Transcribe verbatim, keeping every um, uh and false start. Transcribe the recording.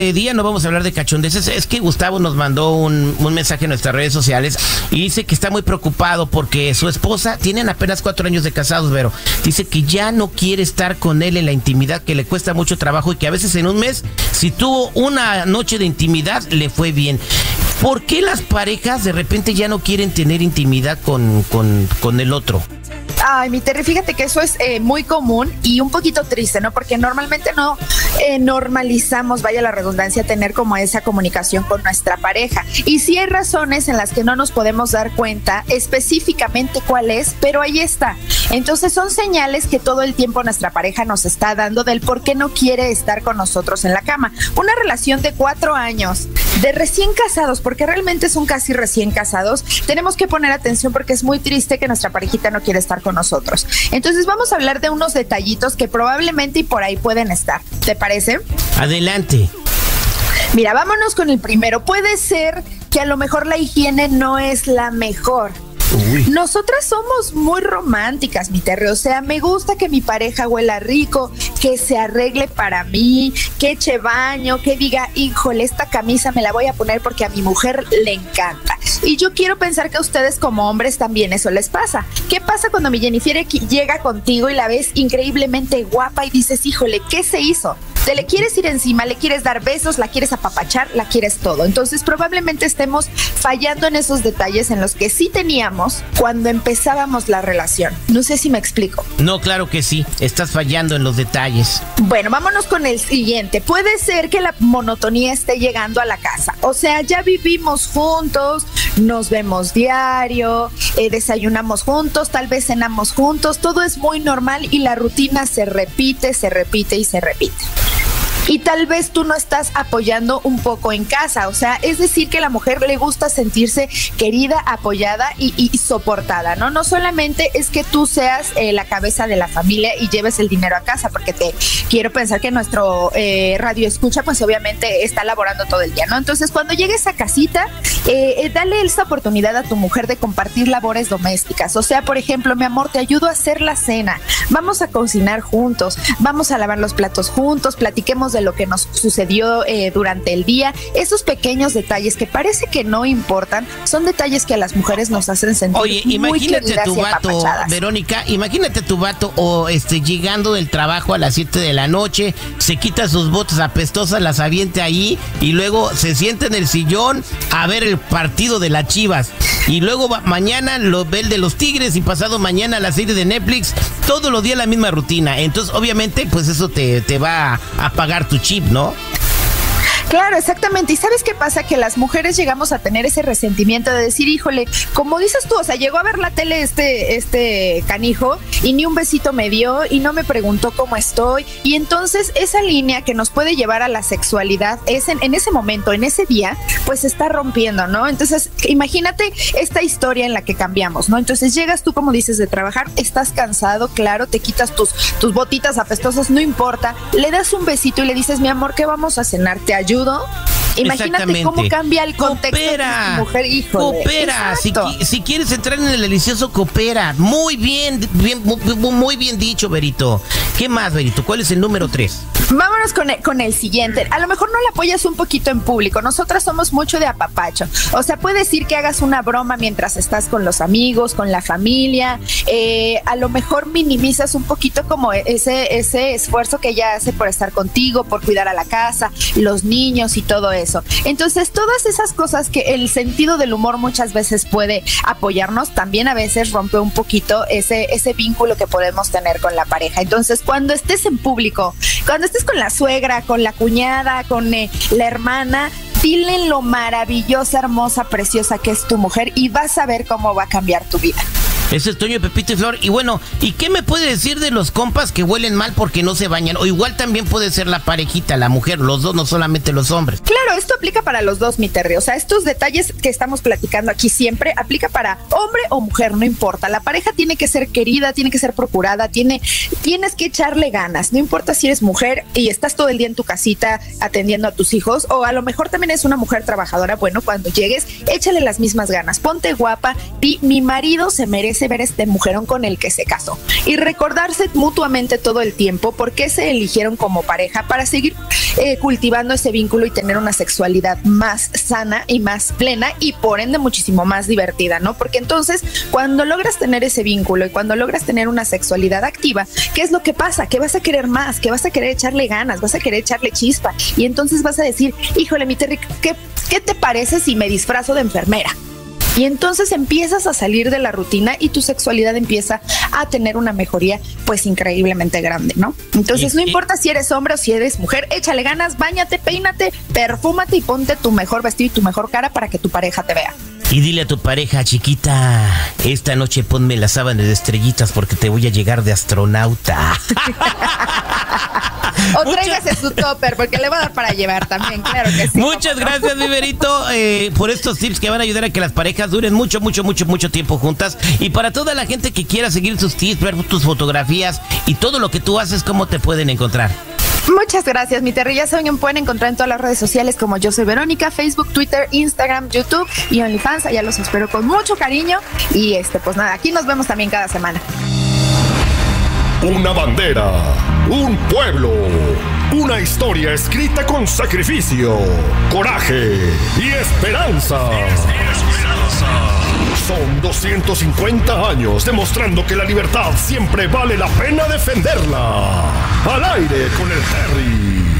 día no vamos a hablar de cachondeces. Es que Gustavo nos mandó un, un mensaje en nuestras redes sociales y dice que está muy preocupado porque su esposa, tienen apenas cuatro años de casados, pero dice que ya no quiere estar con él en la intimidad, que le cuesta mucho trabajo y que a veces en un mes, si tuvo una noche de intimidad, le fue bien. ¿Por qué las parejas de repente ya no quieren tener intimidad con, con, con el otro? Ay, mi Terry, fíjate que eso es eh, muy común y un poquito triste, ¿no? Porque normalmente no eh, normalizamos, vaya la redundancia, tener como esa comunicación con nuestra pareja. Y sí hay razones en las que no nos podemos dar cuenta específicamente cuál es, pero ahí está. Entonces son señales que todo el tiempo nuestra pareja nos está dando del por qué no quiere estar con nosotros en la cama. Una relación de cuatro años, de recién casados, porque realmente son casi recién casados, tenemos que poner atención porque es muy triste que nuestra parejita no quiere estar con nosotros. Entonces vamos a hablar de unos detallitos que probablemente y por ahí pueden estar. ¿Te parece? Adelante. Mira, vámonos con el primero. Puede ser que a lo mejor la higiene no es la mejor. Uy. Nosotras somos muy románticas, mi Terry, o sea, me gusta que mi pareja huela rico, que se arregle para mí, que eche baño, que diga, híjole, esta camisa me la voy a poner porque a mi mujer le encanta. Y yo quiero pensar que a ustedes como hombres también eso les pasa. ¿Qué pasa cuando mi Jennifer llega contigo y la ves increíblemente guapa y dices, híjole, ¿qué se hizo? Te le quieres ir encima, le quieres dar besos, la quieres apapachar, la quieres todo. Entonces probablemente estemos fallando en esos detalles en los que sí teníamos cuando empezábamos la relación. No sé si me explico. No, claro que sí, estás fallando en los detalles. Bueno, vámonos con el siguiente. Puede ser que la monotonía esté llegando a la casa. O sea, ya vivimos juntos, nos vemos diario, eh, desayunamos juntos, tal vez cenamos juntos, todo es muy normal y la rutina se repite, se repite y se repite. Y tal vez tú no estás apoyando un poco en casa, o sea, es decir que a la mujer le gusta sentirse querida, apoyada y, y soportada, ¿no? No solamente es que tú seas eh, la cabeza de la familia y lleves el dinero a casa, porque te quiero pensar que nuestro eh, radio escucha, pues obviamente está laborando todo el día, ¿no? Entonces, cuando llegues a casita, eh, eh, dale esa oportunidad a tu mujer de compartir labores domésticas, o sea, por ejemplo, mi amor, te ayudo a hacer la cena, vamos a cocinar juntos, vamos a lavar los platos juntos, platiquemos de lo que nos sucedió eh, durante el día. Esos pequeños detalles que parece que no importan, son detalles que a las mujeres nos hacen sentir Oye, muy imagínate tu vato, Verónica, imagínate tu vato o este llegando del trabajo a las siete de la noche, se quita sus botas apestosas, las avienta ahí y luego se sienta en el sillón a ver el partido de las Chivas. Y luego va, mañana lo ve el de los Tigres y pasado mañana la serie de Netflix, todos los días la misma rutina. Entonces, obviamente, pues eso te, te va a apagar tu chip, ¿no? Claro, exactamente. ¿Y sabes qué pasa? Que las mujeres llegamos a tener ese resentimiento de decir, híjole, como dices tú, o sea, llegó a ver la tele este, este canijo y ni un besito me dio y no me preguntó cómo estoy. Y entonces esa línea que nos puede llevar a la sexualidad es en, en ese momento, en ese día, pues se está rompiendo, ¿no? Entonces, imagínate esta historia en la que cambiamos, ¿no? Entonces llegas tú, como dices, de trabajar, estás cansado, claro, te quitas tus, tus botitas apestosas, no importa, le das un besito y le dices, mi amor, ¿qué vamos a cenar? ¿Te ayudo? Imagínate cómo cambia el contexto coopera, de tu mujer, híjole. Coopera, si, si quieres entrar en el delicioso, coopera. Muy bien, bien muy, muy bien dicho, Berito. ¿Qué más, Berito? ¿Cuál es el número tres? Vámonos con el, con el siguiente. A lo mejor no la apoyas un poquito en público. Nosotras somos mucho de apapacho. O sea, puede decir que hagas una broma mientras estás con los amigos, con la familia. Eh, a lo mejor minimizas un poquito como ese, ese esfuerzo que ella hace por estar contigo, por cuidar a la casa, los niños y todo eso. Entonces, todas esas cosas que el sentido del humor muchas veces puede apoyarnos, también a veces rompe un poquito ese, ese vínculo que podemos tener con la pareja. Entonces, cuando estés en público, cuando estés con la suegra, con la cuñada, con eh, la hermana, dile lo maravillosa, hermosa, preciosa que es tu mujer y vas a ver cómo va a cambiar tu vida. Ese es Toño, Pepito y Flor. Y bueno, ¿y qué me puede decir de los compas que huelen mal porque no se bañan? O igual también puede ser la parejita, la mujer, los dos, no solamente los hombres. Claro, esto aplica para los dos, mi Terry. O sea, estos detalles que estamos platicando aquí siempre aplica para hombre o mujer, no importa. La pareja tiene que ser querida, tiene que ser procurada, tiene, tienes que echarle ganas. No importa si eres mujer y estás todo el día en tu casita atendiendo a tus hijos, o a lo mejor también es una mujer trabajadora. Bueno, cuando llegues, échale las mismas ganas. Ponte guapa y mi marido se merece merece ver este mujerón con el que se casó. Y recordarse mutuamente todo el tiempo por qué se eligieron como pareja para seguir eh, cultivando ese vínculo y tener una sexualidad más sana y más plena y por ende muchísimo más divertida, ¿no? Porque entonces cuando logras tener ese vínculo y cuando logras tener una sexualidad activa, ¿qué es lo que pasa? Que vas a querer más, que vas a querer echarle ganas, vas a querer echarle chispa y entonces vas a decir, híjole, mi Terry, ¿qué, qué te parece si me disfrazo de enfermera? Y entonces empiezas a salir de la rutina y tu sexualidad empieza a tener una mejoría pues increíblemente grande, ¿no? Entonces y, no importa si eres hombre o si eres mujer, échale ganas, báñate, peínate, perfúmate y ponte tu mejor vestido y tu mejor cara para que tu pareja te vea. Y dile a tu pareja, chiquita, esta noche ponme las sábanas de estrellitas porque te voy a llegar de astronauta. O tráigase su topper porque le va a dar para llevar también, claro que sí. Muchas gracias, Viverito, eh, por estos tips que van a ayudar a que las parejas duren mucho, mucho, mucho, mucho tiempo juntas. Y para toda la gente que quiera seguir tus tips, ver tus fotografías y todo lo que tú haces, ¿cómo te pueden encontrar? Muchas gracias, mi Terry. Ya saben, me pueden encontrar en todas las redes sociales como Yo Soy Verónica, Facebook, Twitter, Instagram, YouTube y OnlyFans. Ya los espero con mucho cariño. Y este, pues nada, aquí nos vemos también cada semana. Una bandera, un pueblo, una historia escrita con sacrificio, coraje y esperanza. Son doscientos cincuenta años demostrando que la libertad siempre vale la pena defenderla. Al aire con el Terry.